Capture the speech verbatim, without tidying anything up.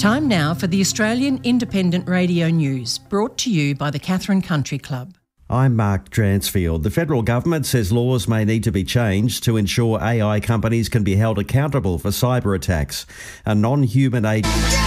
Time now for the Australian Independent Radio News, brought to you by the Katherine Country Club. I'm Mark Dransfield. The federal government says laws may need to be changed to ensure A I companies can be held accountable for cyber attacks. A non-human agent...